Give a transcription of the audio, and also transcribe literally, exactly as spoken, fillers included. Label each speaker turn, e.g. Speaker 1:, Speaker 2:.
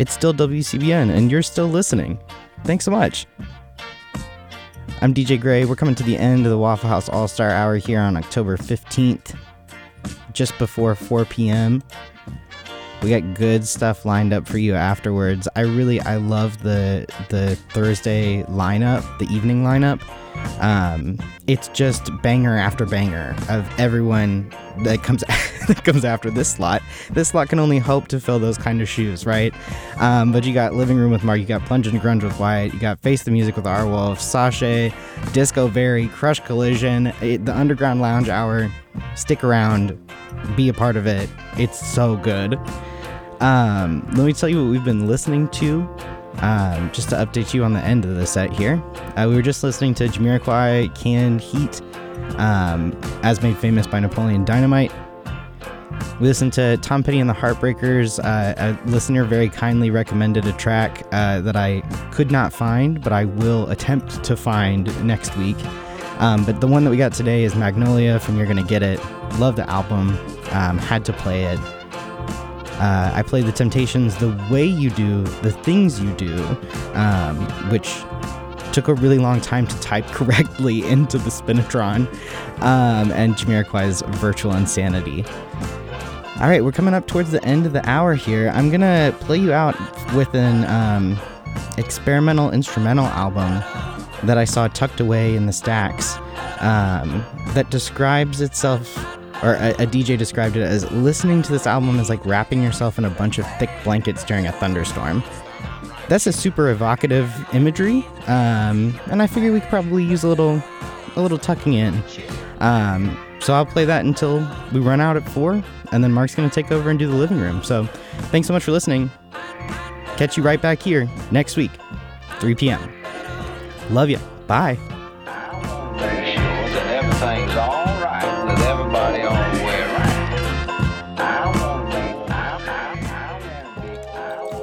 Speaker 1: it's still W C B N, and you're still listening. Thanks so much. I'm D J Gray. We're coming to the end of the Waffle House All-Star Hour here on October fifteenth, just before four p.m. We got good stuff lined up for you afterwards. I really, I love the the Thursday lineup, the evening lineup. Um, it's just banger after banger of everyone that comes that comes after this slot. This slot can only hope to fill those kind of shoes, right? Um, but you got Living Room with Mark, you got Plunge and Grunge with Wyatt, you got Face the Music with R Wolf, Sashay, Disco Very, Crush Collision, it, the Underground Lounge Hour. Stick around, be a part of it. It's so good. Um, let me tell you what we've been listening to. Um, just to update you on the end of the set here. Uh, we were just listening to Jamiroquai, Canned Heat, um, as made famous by Napoleon Dynamite. We listened to Tom Petty and the Heartbreakers. Uh, a listener very kindly recommended a track uh, that I could not find, but I will attempt to find next week. Um, but the one that we got today is Magnolia from You're Gonna Get It. Love the album. Um, had to play it. Uh, I played The Temptations, The Way You Do, The Things You Do, um, which took a really long time to type correctly into the Spinitron, um, and Jamiroquai's Virtual Insanity. All right, we're coming up towards the end of the hour here. I'm going to play you out with an um, experimental instrumental album that I saw tucked away in the stacks um, that describes itself... or a, a D J described it as listening to this album is like wrapping yourself in a bunch of thick blankets during a thunderstorm. That's a super evocative imagery, um, and I figure we could probably use a little, a little tucking in. Um, so I'll play that until we run out at four, and then Mark's gonna take over and do the living room. So thanks so much for listening. Catch you right back here next week, three p.m. Love ya. Bye.